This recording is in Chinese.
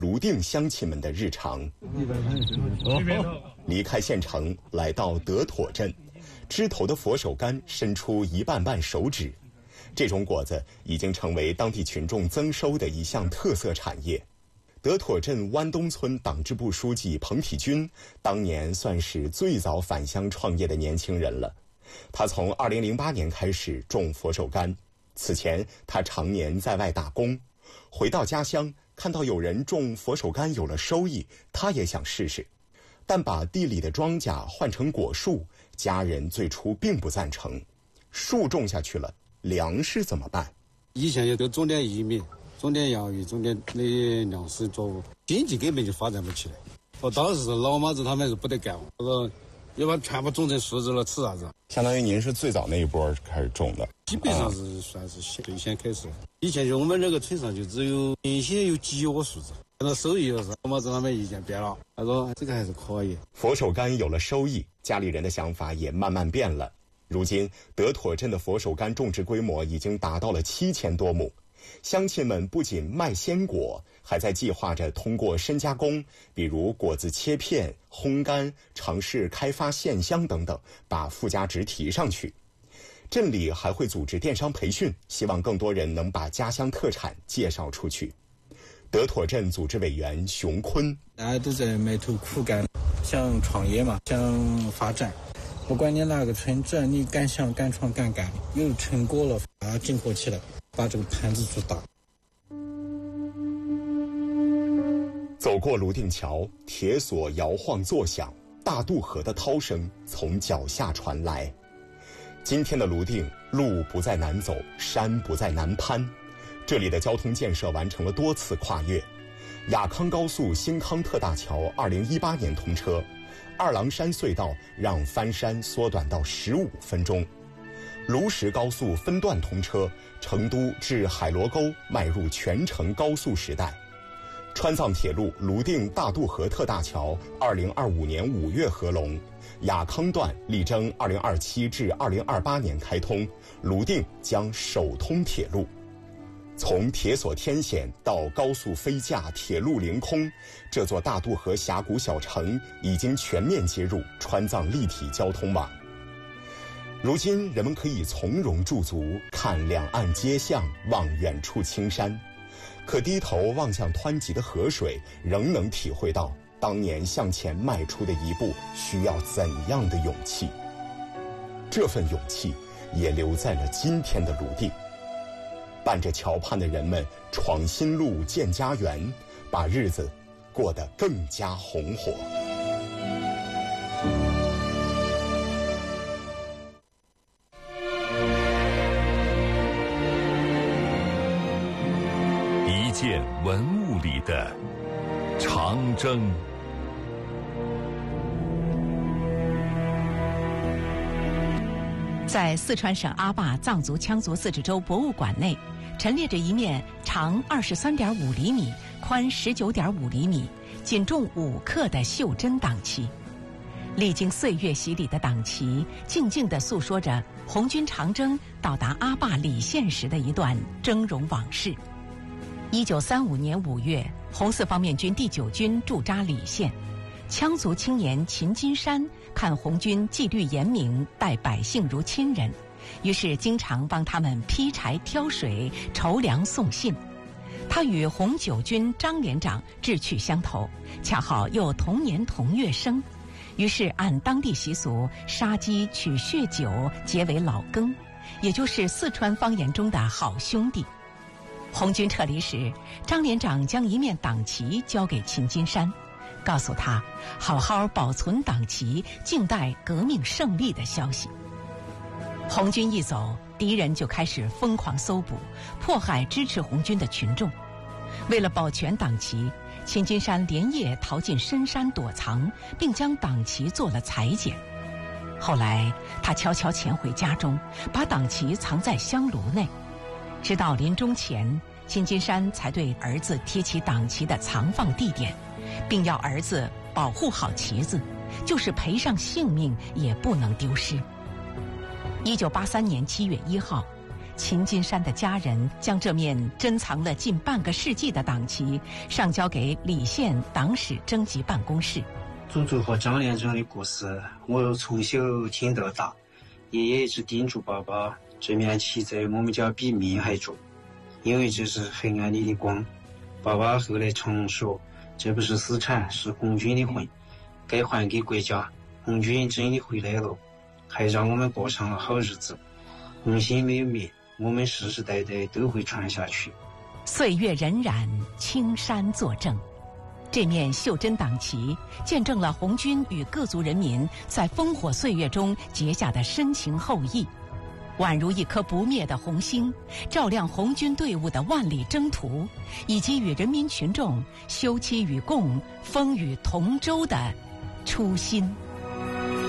泸定乡亲们的日常。离开县城，来到德妥镇，枝头的佛手柑伸出一瓣瓣手指，这种果子已经成为当地群众增收的一项特色产业。德妥镇湾东村党支部书记彭体军当年算是最早返乡创业的年轻人了。他从2008年开始种佛手柑，此前他常年在外打工，回到家乡看到有人种佛手柑有了收益，他也想试试。但把地里的庄稼换成果树，家人最初并不赞成。树种下去了，粮食怎么办？ 以前也都种点玉米，种点洋芋，种点那些粮食作物，经济根本就发展不起来。我当时老妈子他们是不得干，我说要把全部种成树子了，吃啥子？ 相当于您是最早那一波开始种的， 基本上是算是最先开始。以前就我们那个村上就只有原先有几窝树子，看到收益了，老妈子他们意见变了，他说这个还是可以。 佛手柑有了收益，家里人的想法也慢慢变了。如今德妥镇的佛手柑种植规模已经达到了7000多亩。乡亲们不仅卖鲜果，还在计划着通过深加工，比如果子切片、烘干，尝试开发线香等等，把附加值提上去。镇里还会组织电商培训，希望更多人能把家乡特产介绍出去。德妥镇组织委员熊坤： 大家都在埋头苦干，想创业嘛，想发展。不管你哪个村，只要你敢想、敢闯、敢干，有成果了，把它整合起来，把这个盘子做大。 走过泸定桥，铁索摇晃作响，大渡河的涛声从脚下传来。今天的泸定，路不再难走，山不再难攀，这里的交通建设完成了多次跨越。雅康高速新康特大桥2018年通车，二郎山隧道让翻山缩短到15分钟。泸石高速分段通车，成都至海螺沟迈入全程高速时代。川藏铁路泸定大渡河特大桥2025年5月合龙，雅康段力争2027至2028年开通，泸定将首通铁路。从铁索天险到高速飞架、铁路凌空，这座大渡河峡谷小城已经全面接入川藏立体交通网。如今人们可以从容驻足，看两岸街巷，望远处青山，可低头望向湍急的河水，仍能体会到当年向前迈出的一步需要怎样的勇气。这份勇气也留在了今天的泸定。伴着桥畔的人们闯新路、建家园，把日子过得更加红火。 一件文物里的长征。 在四川省阿坝藏族羌族自治州博物馆内，陈列着一面长23.5厘米、宽19.5厘米、仅重5克的袖珍党旗。历经岁月洗礼的党旗，静静地诉说着红军长征到达阿坝理县时的一段峥嵘往事。1935年5月，红四方面军第9军驻扎理县，羌族青年秦金山看红军纪律严明，待百姓如亲人，于是经常帮他们劈柴挑水、筹粮送信。他与红9军张连长志趣相投，恰好又同年同月生，于是按当地习俗杀鸡取血酒，结为老庚，也就是四川方言中的好兄弟。红军撤离时，张连长将一面党旗交给秦金山，告诉他好好保存党旗，静待革命胜利的消息。红军一走，敌人就开始疯狂搜捕，迫害支持红军的群众。为了保全党旗，秦金山连夜逃进深山躲藏，并将党旗做了裁剪。后来他悄悄潜回家中，把党旗藏在香炉内。直到临终前，秦金山才对儿子提起党旗的藏放地点，并要儿子保护好旗子，就是赔上性命也不能丢失。1983年7月1号， 秦金山的家人将这面珍藏了近半个世纪的党旗上交给澧县党史征集办公室。 祖祖和张连长的故事，我从小听到大，爷爷一直叮嘱爸爸，这面旗在我们家比命还重，因为这是黑暗里的光。爸爸后来常说，这不是私产，是红军的魂，该还给国家。红军真的回来了，还让我们过上了好日子。红心没有灭，我们世世代代都会传下去。 岁月荏苒，青山作证。这面袖珍党旗见证了红军与各族人民在烽火岁月中结下的深情厚谊，宛如一颗不灭的红星，照亮红军队伍的万里征途，以及与人民群众休戚与共、风雨同舟的初心。